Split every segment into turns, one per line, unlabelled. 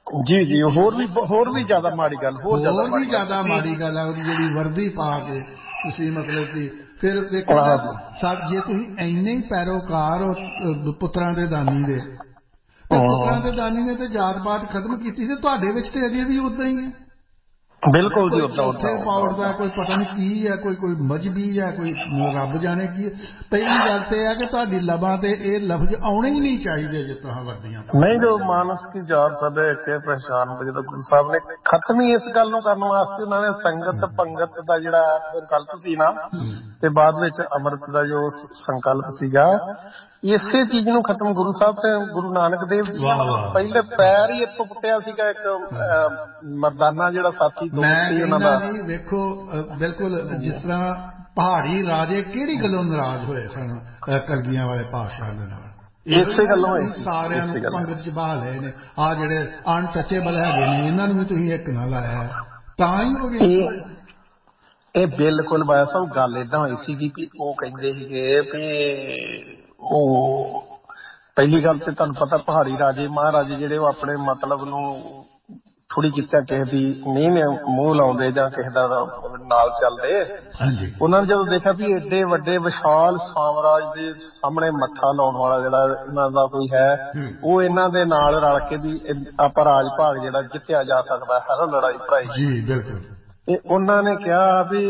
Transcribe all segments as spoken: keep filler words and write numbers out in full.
जी जी होर भी होर भी ज्यादा माड़ी गल होर
होर भी ज्यादा माड़ी गल है ਉਹਦੀ ਜਿਹੜੀ ਵਰਦੀ ਪਾ ਕੇ ਤੁਸੀਂ ਮਤਲਬ कि फिर देखो सब जे तुसीं ਇੰਨੇ ਹੀ ਪੈਰੋਕਾਰ ਹੋ ਪੁੱਤਰਾਂ ਦੇ ਦਾਨੀ ਦੇ ਤੇ ਪੁੱਤਰਾਂ ਦੇ ਦਾਨੀ ਨੇ ਤੇ ਜਾਤ ਪਾਤ ਖਤਮ ਕੀਤੀ ਤੇ ਤੁਹਾਡੇ ਵਿੱਚ ਤੇ ਅਜੇ ਵੀ ਉਦਾਂ ਹੀ ਹੈ
बिल्कुल जी
चौथे पौड़ का कोई पता नहीं की है कोई कोई मजहबी है कोई रब जाने की पहली गल तो यह कि तुहाडी लबां ते ये लफ्ज आने ही नहीं चाहिए जो तुहां वर्दियां
नहीं जो मानस की जात सब एक पहचान जो गुरु साहब ने खत्म ही इस गल नूं करन वास्ते उन्होंने संगत पंगत का जिहड़ा संकल्प सी ना ते बाद विच अमृत का जो संकल्प सीगा इसे चीज नूं खत्म गुरु साहब ते गुरु नानक देव जी ने पहले पैर ही इत्थों पुट्टिया सीगा एक मर्दाना जिहड़ा साथी
मैं कहना जी देखो बिल्कुल जिस तरह पहाड़ी राजे किहड़ी गल्लों नाराज होए सन कलगियां वाले पातशाह दे नाल इसे गल्लों सारे पंगत च बहा लए ने आ जिहड़े अनटचेबल हैगे ने इन्हां नूं भी तुसीं इक ना लाया तां ही हो गई
ਇਹ ਬਿਲਕੁਲ ਬਾਇਆ ਸਾਹਿਬ ਗੱਲ ਏਦਾਂ ਹੋਈ ਸੀਗੀ ਕਿ ਉਹ ਕਹਿੰਦੇ ਸੀਗੇ ਵੀ ਉਹ ਪਹਿਲੀ ਗੱਲ ਤੇ ਤੁਹਾਨੂੰ ਪਤਾ ਪਹਾੜੀ ਰਾਜੇ ਮਹਾਰਾਜੇ ਜਿਹੜੇ ਉਹ ਆਪਣੇ ਮਤਲਬ ਨੂੰ ਥੋੜੀ ਕੀਤਾ ਕਿਸੇ ਦੀ ਨਹੀਂ ਨੇ ਮੂੰਹ ਲਾਉਂਦੇ ਜਾਂ ਕਿਸੇ ਦਾ ਨਾਲ ਚੱਲਦੇ ਉਹਨਾਂ ਨੇ ਜਦੋਂ ਦੇਖਿਆ ਵੀ ਏਡੇ ਵੱਡੇ ਵਿਸ਼ਾਲ ਸਾਮਰਾਜ ਦੇ ਸਾਹਮਣੇ ਮੱਥਾ ਲਾਉਣ ਵਾਲਾ ਜਿਹੜਾ ਇਹਨਾਂ ਦਾ ਕੋਈ ਹੈ ਉਹ ਇਹਨਾਂ ਦੇ ਨਾਲ ਰਲ ਕੇ ਵੀ ਆਪਾਂ ਰਾਜ ਭਾਗ ਜਿਹੜਾ ਜਿੱਤਿਆ ਜਾ ਸਕਦਾ ਹੈ ਲੜਾਈ ਭਰਾਈ
ਜੀ ਬਿਲਕੁਲ
ਤੇ ਉਹਨਾਂ ਨੇ ਕਿਹਾ ਵੀ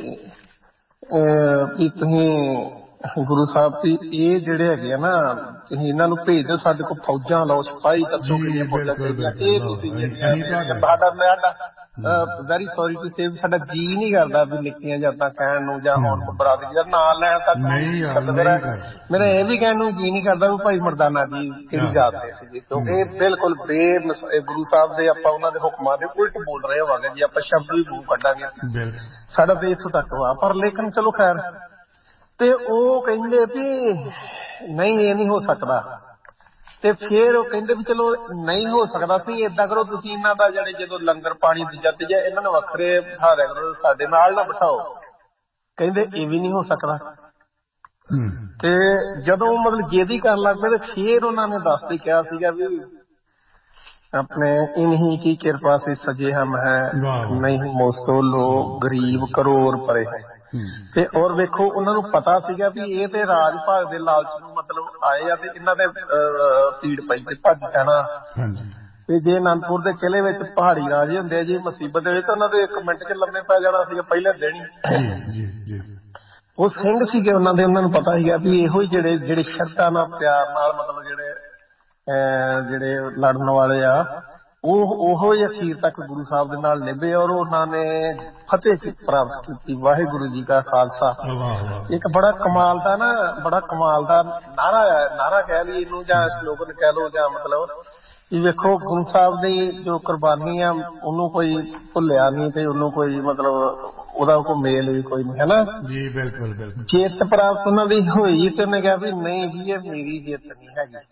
ਵੀ ਤੁਸੀਂ ਗੁਰੂ ਸਾਹਿਬ ਵੀ ਇਹ ਜਿਹੜੇ ਹੈਗੇ ਆ ਨਾ ਤੁਸੀਂ ਇਹਨਾਂ ਨੂੰ ਭੇਜ ਦਿਓ ਸਾਡੇ ਕੋਲ ਫੌਜਾਂ ਲਾਓ ਸਿਪਾਹੀ ਦੱਸੋ ਕਿੰਨੀਆਂ ਫੌਜਾਂ ਚਾਹੀਦੀਆਂ ਇਹ ਤੁਸੀਂ ਸਾਡਾ ਸਾਡਾ ਵੈਰੀ ਸੌਰੀ ਟੂ ਸੇ ਸਾਡਾ ਜੀਅ ਨਹੀਂ ਕਰਦਾ ਵੀ ਨਿੱਕੀਆਂ ਜਾਤਾਂ ਕਹਿਣ ਨੂੰ ਜਾਂ ਹੁਣ ਬਰਾਦਰੀ ਦਾ ਨਾਂ ਲੈਣ ਤੱਕ ਮੇਰਾ ਇਹ ਵੀ ਕਹਿਣ ਨੂੰ ਜੀਅ ਨਹੀਂ ਕਰਦਾ ਵੀ ਭਾਈ ਮਰਦਾਨਾ ਜੀ ਕਿਹੜੀ ਜਾਤ ਦੇ ਸੀਗੇ ਕਿਉਂਕਿ ਇਹ ਬਿਲਕੁਲ ਬੇ ਗੁਰੂ ਸਾਹਿਬ ਦੇ ਆਪਾਂ ਉਹਨਾਂ ਦੇ ਹੁਕਮਾਂ ਦੇ ਉਲਟ ਬੋਲ ਰਹੇ ਹੋਵਾਂਗੇ ਜੀ ਆਪਾਂ ਸ਼ਬਦ ਵੀ ਮੂੰਹ ਕੱਢਾਂਗੇ ਸਾਡਾ ਤੇ ਇੱਥੋਂ ਤੱਕ ਵਾ ਪਰ ਲੇਕਿਨ ਚਲੋ ਖੈਰ ਤੇ ਉਹ ਕਹਿੰਦੇ ਵੀ ਨਹੀਂ ਇਹ ਨਹੀਂ ਹੋ ਸਕਦਾ ਤੇ ਫਿਰ ਉਹ ਕਹਿੰਦੇ ਵੀ ਚਲੋ ਨਹੀਂ ਹੋ ਸਕਦਾ ਸੀ ਏਦਾਂ ਕਰੋ ਤੁਸੀਂ ਇਹਨਾਂ ਦਾ ਜਿਹੜੇ ਜਦੋਂ ਲੰਗਰ ਪਾਣੀ ਦੂਜਾ ਤੀਜਾ ਇਹਨਾਂ ਨੂੰ ਵੱਖਰੇ ਬਿਠਾ ਦਿਆ ਕਰੋ ਸਾਡੇ ਨਾਲ ਨਾ ਬਿਠਾਓ ਕਹਿੰਦੇ ਇਹ ਵੀ ਨਹੀਂ ਹੋ ਸਕਦਾ ਤੇ ਜਦੋਂ ਮਤਲਬ ਜੇਦੀ ਕਰਨ ਲੱਗ ਪਏ ਤੇ ਫਿਰ ਉਹਨਾਂ ਨੇ ਦੱਸ ਕੇ ਕਿਹਾ ਸੀਗਾ ਵੀ अपने इन्हीं की कृपा से सजे हम है नहीं मोसो लोग गरीब करोड़ परे है ਤੇ ਔਰ ਵੇਖੋ ਉਹਨਾਂ ਨੂੰ ਪਤਾ ਸੀਗਾ ਵੀ ਇਹ ਤੇ ਰਾਜ ਭਾਗ ਦੇ ਲਾਲਚ ਨੂੰ ਮਤਲਬ ਆਏ ਆ ਤੇ ਇਹਨਾਂ ਦੇ ਪੀੜ ਪਈ ਤੇ ਭੱਜ ਜਾਣਾ ਤੇ ਜੇ ਅਨੰਦਪੁਰ ਦੇ ਕਿਲੇ ਵਿੱਚ ਪਹਾੜੀ ਰਾਜੇ ਹੁੰਦੇ ਆ ਜੀ ਮੁਸੀਬਤ ਦੇ ਵਿੱਚ ਉਹਨਾਂ ਦੇ ਇੱਕ ਮਿੰਟ ਚ ਲੰਮੇ ਪੈ ਜਾਣਾ ਸੀਗਾ ਪਹਿਲੇ ਦਿਨ ਹੀ ਉਹ ਸਿੰਘ ਸੀਗੇ ਉਹਨਾਂ ਦੇ ਉਹਨਾਂ ਨੂੰ ਪਤਾ ਸੀਗਾ ਵੀ ਇਹੋ ਹੀ ਜਿਹੜੇ ਜਿਹੜੇ ਸ਼ਰਧਾ ਨਾਲ ਪਿਆਰ ਨਾਲ ਮਤਲਬ ਜਿਹੜੇ ਜਿਹੜੇ ਲੜਨ ਵਾਲੇ ਆ ਉਹ ਉਹੋ ਹੀ ਅਖੀਰ ਤੱਕ ਗੁਰੂ ਸਾਹਿਬ ਦੇ ਨਾਲ ਨਿਭੇ ਔਰ ਉਹਨਾਂ ਨੇ ਫਤਿਹ ਪ੍ਰਾਪਤ ਕੀਤੀ ਵਾਹਿਗੁਰੂ ਜੀ ਕਾ ਖਾਲਸਾ ਇੱਕ ਬੜਾ ਕਮਾਲ ਦਾ ਨਾ ਬੜਾ ਕਮਾਲ ਦਾ ਨਾਰਾ ਨਾਰਾ ਕਹਿ ਲਈ ਇਹਨੂੰ ਜਾਂ ਸਲੋਗਨ ਕਹਿ ਲਓ ਜਾਂ ਮਤਲਬ ਇਹ ਵੇਖੋ ਗੁਰੂ ਸਾਹਿਬ ਦੀ ਜੋ ਕੁਰਬਾਨੀ ਆ ਉਹਨੂੰ ਕੋਈ ਭੁੱਲਿਆ ਨਹੀਂ ਤੇ ਉਹਨੂੰ ਕੋਈ ਮਤਲਬ ਉਹਦਾ ਕੋਈ ਮੇਲ ਵੀ ਕੋਈ ਨਹੀਂ ਹੈ ਨਾ
ਜੀ ਬਿਲਕੁਲ ਬਿਲਕੁਲ
ਜਿੱਤ ਪ੍ਰਾਪਤ ਉਹਨਾਂ ਦੀ ਹੋਈ ਤੇ ਉਹਨੇ ਕਿਹਾ ਵੀ ਨਹੀਂ ਜੀ ਇਹ ਮੇਰੀ ਜਿੱਤ ਨਹੀਂ ਹੈਗੀ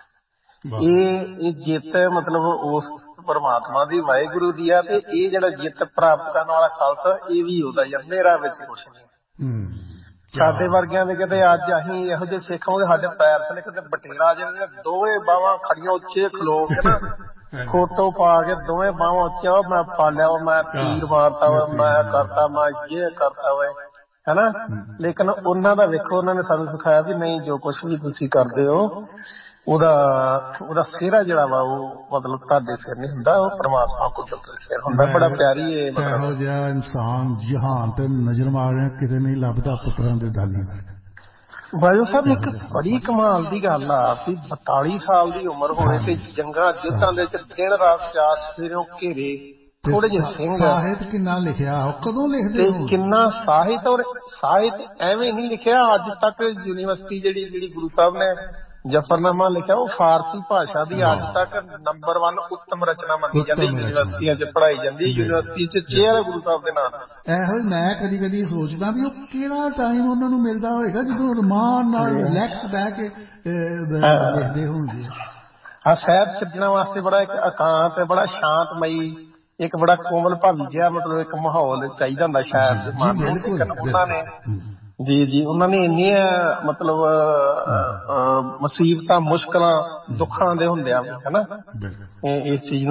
ਇਹ ਇਹ ਜਿੱਤ ਮਤਲਬ ਉਸ ਪਰਮਾਤਮਾ ਦੀ ਵਾਹਿਗੁਰੂ ਦੀ ਆ ਤੇ ਇਹ ਜਿਹੜਾ ਜਿੱਤ ਪ੍ਰਾਪਤ ਕਰਨ ਵਾਲਾ ਖਾਲਸਾ ਇਹ ਵੀ ਉਹਦਾ ਯਾਰ ਮੇਰਾ ਵਿੱਚ ਕੁਛ ਨਹੀਂ ਸਾਡੇ ਵਰਗਿਆਂ ਦੇ ਕਿਤੇ ਅੱਜ ਅਸੀਂ ਇਹੋ ਜਿਹੇ ਸਿੱਖ ਹੋਗੇ ਸਾਡੇ ਪੈਰ ਥੱਲੇ ਕਿਤੇ ਬਟੇਰਾ ਜਿਹੜੇ ਦੋਵੇਂ ਬਾਹਾਂ ਖੜੀਆਂ ਉੱਚੇ ਖਲੋ ਕੇ ਨਾ ਫੋਟੋ ਪਾ ਕੇ ਦੋਵੇਂ ਬਾਹਾਂ ਉੱਚੀਆਂ ਮੈਂ ਪਾ ਲਿਆ ਮੈਂ ਤੀਰ ਮਾਰਤਾ ਵਾ ਮੈਂ ਕਰਤਾ ਮੈਂ ਇਹ ਕਰਤਾ ਵਾ ਹਨਾ ਲੇਕਿਨ ਉਹਨਾਂ ਦਾ ਵੇਖੋ ਉਹਨਾਂ ਨੇ ਸਾਨੂੰ ਸਿਖਾਇਆ ਵੀ ਨਹੀਂ ਜੋ ਕੁਛ ਵੀ ਤੁਸੀਂ ਕਰਦੇ ਹੋ ਉਹਦਾ ਉਹਦਾ ਸਿਹਰਾ ਜਿਹੜਾ ਵਾ ਉਹ ਮਤਲਬ ਤੁਹਾਡੇ ਸਿਰ ਨਹੀਂ ਹੁੰਦਾ ਉਹ ਪਰਮਾਤਮਾ ਕੁਦਰਤ ਦੇ ਸਿਰ ਹੁੰਦਾ ਬੜਾ ਪਿਆਰੀ ਇਹ
ਇਹੋ ਜਿਹਾ ਇਨਸਾਨ ਜਹਾਨ ਤੇ ਨਜ਼ਰ ਮਾਰਿਆ ਕਿਤੇ ਨਹੀਂ ਲੱਭਦਾ ਪੁੱਤਰਾਂ ਦੇ ਦਾਨੀ ਵਰਗਾ
ਬਾਜੂ ਸਾਹਿਬ ਇੱਕ ਬੜੀ ਕਮਾਲ ਦੀ ਗੱਲ ਆ ਵੀ ਬਤਾਲੀ ਸਾਲ ਦੀ ਉਮਰ ਹੋਵੇ ਤੇ ਜੰਗਾਂ ਯੁੱਧਾਂ ਦੇ ਵਿੱਚ ਦਿਨ ਰਾਤ ਚਾਰ ਸਵੇਰੋਂ ਘੇਰੇ ਥੋੜੇ ਜਿਹੇ ਸਿੰਘ
ਸਾਹਿਤ ਕਿੰਨਾ ਲਿਖਿਆ ਉਹ ਕਦੋਂ ਲਿਖਦੇ
ਹੋ ਕਿੰਨਾ ਸਾਹਿਤ ਔਰ ਸਾਹਿਤ ਐਵੇਂ ਨਹੀਂ ਲਿਖਿਆ ਅੱਜ ਤੱਕ ਯੂਨੀਵਰਸਿਟੀ ਜਿਹੜੀ ਜਿਹੜੀ ਗੁਰੂ ਸਾਹਿਬ ਨੇ ਜਫਰਨਾਮਾ ਲਿਖਿਆ ਉਹ ਫਾਰਸੀ ਭਾਸ਼ਾ ਦੀ ਅੱਜ ਤੱਕ ਨੰਬਰ ਵਨ ਉੱਤਮ ਰਚਨਾ ਮੰਨੀ ਜਾਂਦੀ ਯੂਨੀਵਰਸਿਟੀਆਂ ਚ ਪੜ੍ਹਾਈ ਜਾਂਦੀ ਯੂਨੀਵਰਸਿਟੀ ਚ ਚੇਅਰ ਗੁਰੂ ਸਾਹਿਬ ਦੇ ਨਾਮ
ਇਹੋ ਮੈਂ ਕਦੀ ਕਦੀ ਸੋਚਦਾ ਵੀ ਉਹ ਕਿਹੜਾ ਟਾਈਮ ਉਹਨਾਂ ਨੂੰ ਮਿਲਦਾ ਹੋਏਗਾ ਜਦੋਂ ਰਮਾਨ ਨਾਲ ਰਿਲੈਕਸ ਬਹਿ ਕੇ ਲਿਖਦੇ ਹੋਣਗੇ
ਆ ਸਾਹਿਬ ਛੱਡਣ ਵਾਸਤੇ ਬੜਾ ਇੱਕ ਇਕਾਂਤ ਬੜਾ ਸ਼ਾਂਤਮਈ ਇੱਕ ਬੜਾ ਕੋਮਲ ਭਾਵੀ ਜਿਹਾ ਮਤਲਬ ਇੱਕ ਮਾਹੌਲ ਚਾਹੀਦਾ ਹੁੰਦਾ ਸ਼ਾਇਦ ਉਹਨਾਂ ਨੇ ਜੀ ਜੀ ਉਹਨਾਂ ਨੇ ਇੰਨੀਆਂ ਮਤਲਬ ਮੁਸੀਬਤਾਂ ਮੁਸ਼ਕਲਾਂ ਦੁੱਖਾਂ ਦੇ ਹੁੰਦਿਆਂ ਹਨਾ ਇਸ ਚੀਜ਼ ਨੂੰ